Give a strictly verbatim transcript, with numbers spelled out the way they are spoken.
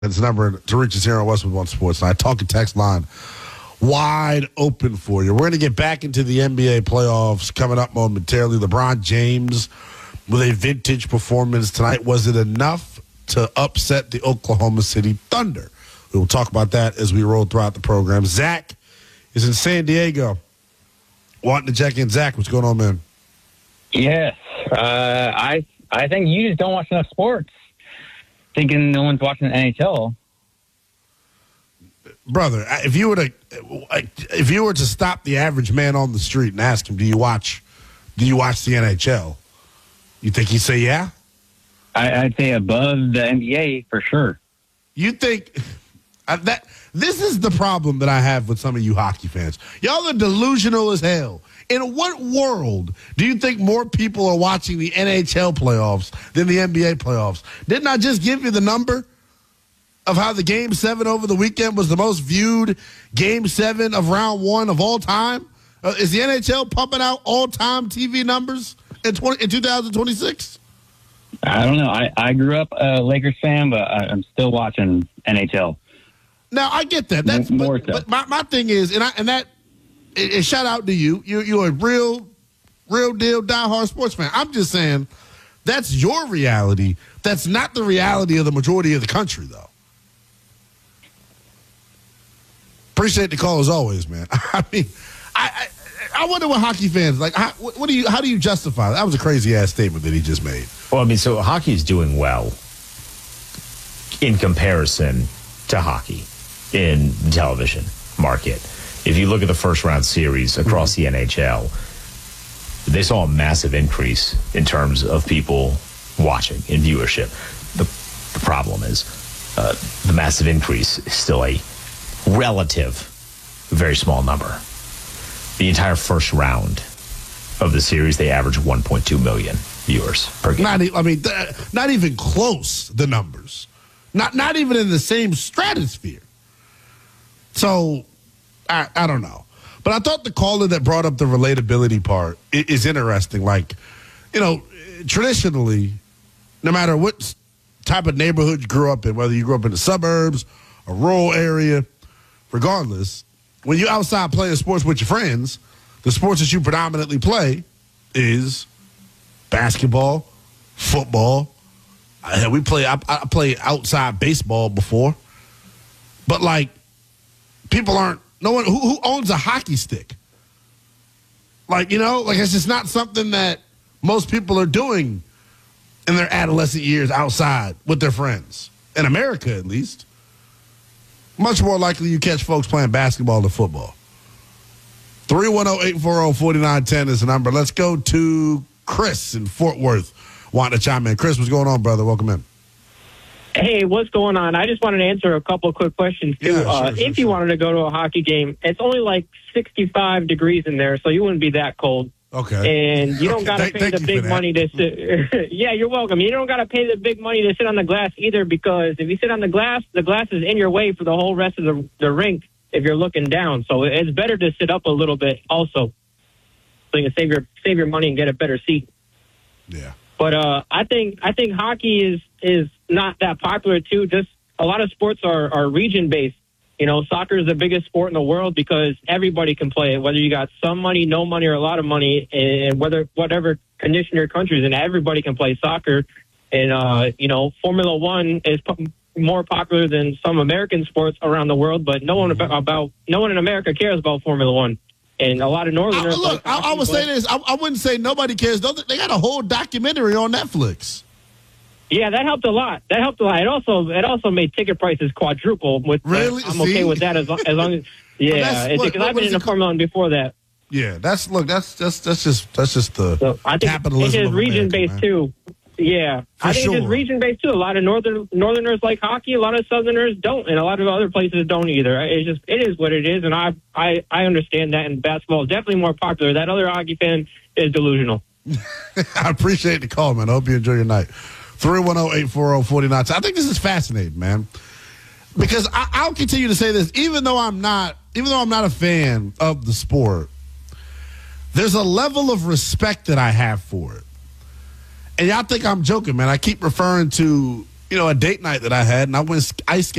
It's the number to reach us here on Westwood One Sports. And I talk a text line wide open for you. We're going to get back into the N B A playoffs coming up momentarily. LeBron James with a vintage performance tonight. Was it enough to upset the Oklahoma City Thunder? We will talk about that as we roll throughout the program. Zach is in San Diego. Wanting to check in. Zach, what's going on, man? Yes. Uh, I I think you just don't watch enough sports. Thinking no one's watching the N H L. Brother, if you were to if you were to stop the average man on the street and ask him, do you watch do you watch the N H L? You think he'd say yeah? I, I'd say above the N B A for sure. You think uh, that this is the problem that I have with some of you hockey fans. Y'all are delusional as hell. In what world do you think more people are watching the N H L playoffs than the N B A playoffs? Didn't I just give you the number of how the Game seven over the weekend was the most viewed Game seven of round one of all time? Uh, is the N H L pumping out all-time T V numbers in, twenty, in two thousand twenty-six? I don't know. I, I grew up a Lakers fan, but I, I'm still watching N H L. Now, I get that. That's More but, so. but my, my thing is, and I, and that, and, and shout out to you. You you're a real, real deal diehard sports fan. I'm just saying that's your reality. That's not the reality of the majority of the country, though. Appreciate the call as always, man. I mean, I I, I wonder what hockey fans like. How, what do you? How do you justify that? That was a crazy ass statement that he just made. Well, I mean, so hockey's doing well in comparison to hockey in the television market. If you look at the first round series across the N H L, they saw a massive increase in terms of people watching in viewership. The, the problem is uh, the massive increase is still a relative, very small number. The entire first round of the series, they averaged one point two million viewers per game. Not, e- I mean, th- not even close. The numbers, not not even in the same stratosphere. So, I I don't know, but I thought the caller that brought up the relatability part is, is interesting. Like, you know, traditionally, no matter what type of neighborhood you grew up in, whether you grew up in the suburbs, a rural area, regardless, when you're outside playing sports with your friends, the sports that you predominantly play is basketball, football. I, we play. I, I played outside baseball before, but like, people aren't. No one who, who owns a hockey stick. Like, you know, like it's just not something that most people are doing in their adolescent years outside with their friends in America, at least. Much more likely you catch folks playing basketball than football. three one zero, eight four zero, four nine one zero is the number. Let's go to Chris in Fort Worth. Want to chime in. Chris, what's going on, brother? Welcome in. Hey, what's going on? I just wanted to answer a couple of quick questions, too. Yeah, sure, uh, sure, if you sure. wanted to go to a hockey game, it's only like sixty-five degrees in there, so you wouldn't be that cold. Okay. And you don't Okay, got to thank- pay thank the you big for that. money to sit. Yeah, you're welcome. You don't got to pay the big money to sit on the glass either, because if you sit on the glass, the glass is in your way for the whole rest of the, the rink if you're looking down. So it's better to sit up a little bit also, so you can save your save your money and get a better seat. Yeah. But uh, I think I think hockey is is not that popular too. Just a lot of sports are, are region based. You know, soccer is the biggest sport in the world because everybody can play it, whether you got some money, no money, or a lot of money, and whether whatever condition your country's in, everybody can play soccer. And uh, you know, Formula One is po- more popular than some American sports around the world, but no one about, about no one in America cares about Formula One. And a lot of I, Northerners. look, like I, I hockey, would say but- this. I, I wouldn't say nobody cares. Though. They got a whole documentary on Netflix. Yeah, that helped a lot. That helped a lot. It also it also made ticket prices quadruple. With Really? I'm See? okay with that as long as, long as yeah, that's- it's what- because I've what been is in it the Formula One before that. Yeah, that's look. That's that's that's just that's just the So I think capitalism it is of region America, based man. too. Yeah, For I think it's sure. just region based too. A lot of northern Northerners like hockey. A lot of Southerners don't, and a lot of other places don't either. It's just it is what it is, and I I I understand that. And basketball is definitely more popular. That other hockey fan is delusional. I appreciate the call, man. I hope you enjoy your night. three one zero, eight four zero, four nine one zero. I think this is fascinating, man. Because I, I'll continue to say this, even though I'm not, even though I'm not a fan of the sport, there's a level of respect that I have for it. And y'all think I'm joking, man. I keep referring to you know, a date night that I had, and I went ice skating.